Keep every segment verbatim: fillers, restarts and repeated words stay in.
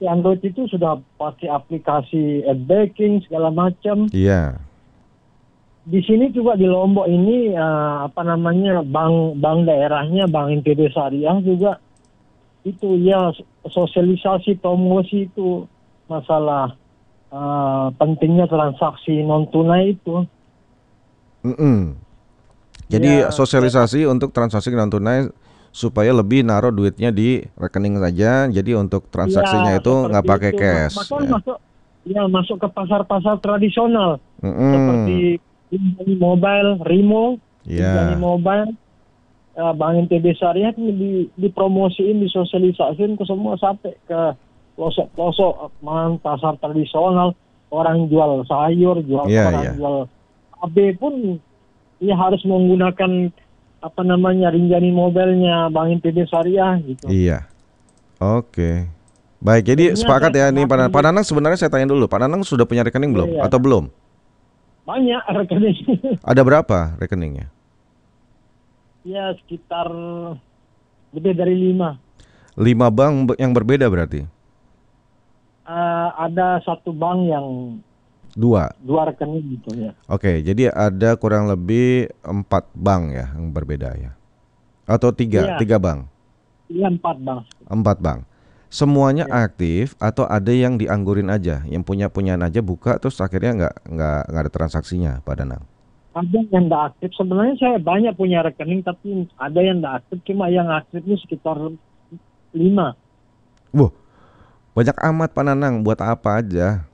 pakai Android itu sudah pakai aplikasi ad banking segala macam. Iya. Di sini juga di Lombok ini uh, apa namanya bank bank daerahnya, Bank N T B Syariah juga itu ya sosialisasi promosi itu masalah uh, pentingnya transaksi non tunai itu. Mm-mm. Jadi Ya, sosialisasi untuk transaksi non tunai supaya lebih naruh duitnya di rekening saja. Jadi untuk transaksinya ya itu nggak seperti pakai itu. cash. Maka Ya. masuk ya masuk ke pasar-pasar tradisional Mm-mm. seperti Rinjani Mobile, Rimo, Rinjani Ya. Mobile. Uh, Bank N T B Syariah ini di, dipromosiin, disosialisasiin ke semua sampai ke pelosok-pelosok man, pasar tradisional, orang jual sayur, jual Iya, orang iya. jual cabai pun ya harus menggunakan apa namanya Rinjani Mobile-nya Bank N T B Syariah gitu. Iya. Oke. Baik, jadi Jadinya sepakat saya ya nih sangat Pak Pak mendukung. Nanang, sebenarnya saya tanya dulu, Pak Nanang sudah punya rekening belum Ya, atau belum? banyak rekening. Ada berapa rekeningnya? Ya sekitar lebih dari lima. Lima bank yang berbeda berarti? Uh, ada satu bank yang Dua. dua rekening gitu ya. Oke, jadi ada kurang lebih empat bank ya yang berbeda ya? Atau tiga? Iya. Tiga bank? Iya, empat bank. Empat bank. Semuanya Ya. aktif atau ada yang dianggurin aja, yang punya punyaan aja buka terus akhirnya nggak nggak nggak ada transaksinya, Pak Danang? Ada yang tidak aktif. Sebenarnya saya banyak punya rekening, tapi ada yang tidak aktif. Cuma yang aktif ini sekitar lima. Wah, banyak amat Pak Nanang. Buat apa aja?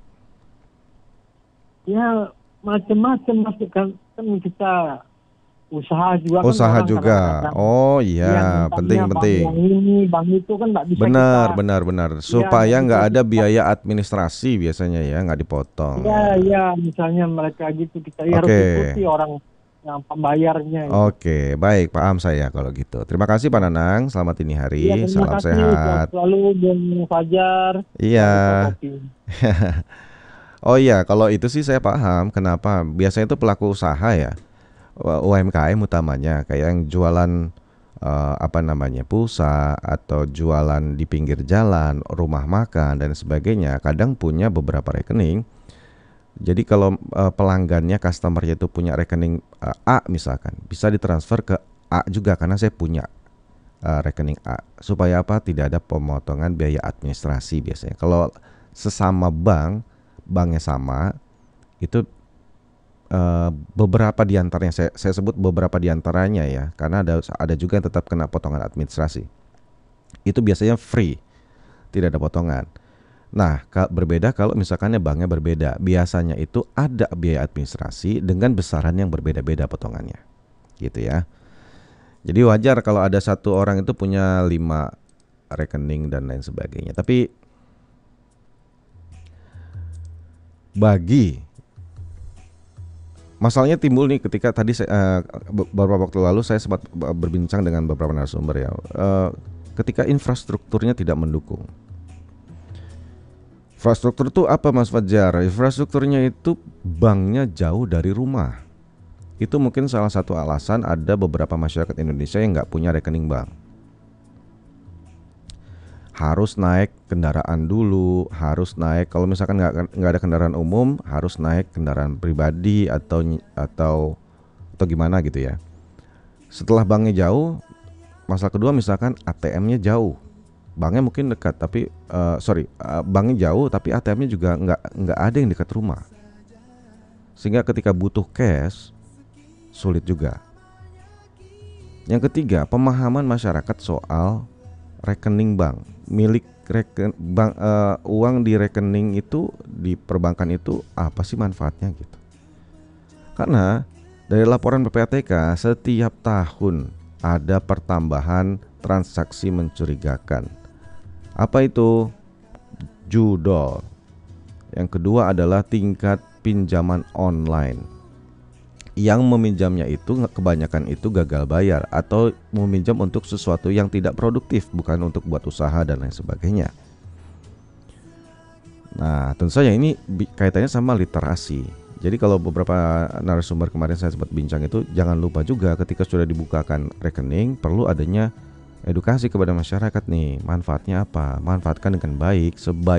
Ya macam-macam mas, kan, kan kita usaha juga kan Usaha orang juga. kadang-kadang Oh yang iya, mintanya bang penting-penting. yang ini, bang itu kan nggak bisa kita. Benar, benar, benar. Ya Supaya nggak bisa nggak ada kita. biaya administrasi biasanya ya, nggak dipotong Ya ya. ya misalnya mereka gitu kita ya harus Oke. ikuti orang yang pembayarnya itu. Oke, baik, paham saya kalau gitu. Terima kasih Pak Nanang. Selamat ini Iya hari. terima Salam kasih. Sehat sehat. selalu Bung Fajar, Iya. Bang Ustaz Kopi. Oh iya, kalau itu sih saya paham. Kenapa? Biasanya itu pelaku usaha ya, U M K M utamanya, kayak yang jualan eh, apa namanya pulsa atau jualan di pinggir jalan, rumah makan dan sebagainya. Kadang punya beberapa rekening. Jadi kalau eh, pelanggannya, customernya itu punya rekening eh, A misalkan, bisa ditransfer ke A juga karena saya punya eh, rekening A. Supaya apa? Tidak ada pemotongan biaya administrasi biasanya. Kalau sesama bank, banknya sama, itu eh, beberapa diantaranya saya, saya sebut beberapa diantaranya ya, karena ada ada juga yang tetap kena potongan administrasi. Itu biasanya free, tidak ada potongan. Nah, berbeda kalau misalkannya banknya berbeda, biasanya itu ada biaya administrasi dengan besaran yang berbeda-beda potongannya, gitu ya. Jadi wajar kalau ada satu orang itu punya lima rekening dan lain sebagainya. Tapi bagi masalahnya timbul nih ketika tadi saya, uh, beberapa waktu lalu saya sempat berbincang dengan beberapa narasumber ya, uh, ketika infrastrukturnya tidak mendukung. Infrastruktur itu apa Mas Fajar? Infrastrukturnya itu banknya jauh dari rumah. Itu mungkin salah satu alasan ada beberapa masyarakat Indonesia yang nggak punya rekening bank. Harus naik kendaraan dulu, harus naik kalau misalkan nggak nggak ada kendaraan umum, harus naik kendaraan pribadi atau atau atau gimana gitu ya. Setelah banknya jauh, masalah kedua misalkan A T M-nya jauh. Banknya mungkin dekat tapi uh, sorry uh, banknya jauh tapi A T M-nya juga nggak nggak ada yang dekat rumah. Sehingga ketika butuh cash sulit juga. Yang ketiga, pemahaman masyarakat soal rekening bank. Milik reken, bank, uh, uang di rekening itu di perbankan itu apa sih manfaatnya gitu. Karena dari laporan P P A T K setiap tahun ada pertambahan transaksi mencurigakan. Apa itu? Judol. Yang kedua adalah tingkat pinjaman online. Yang meminjamnya itu kebanyakan itu gagal bayar atau meminjam untuk sesuatu yang tidak produktif, bukan untuk buat usaha dan lain sebagainya. Nah, tentu saja ini kaitannya sama literasi. Jadi kalau beberapa narasumber kemarin saya sempat bincang itu, jangan lupa juga ketika sudah dibukakan rekening perlu adanya edukasi kepada masyarakat nih, manfaatnya apa? Manfaatkan dengan baik, sebaik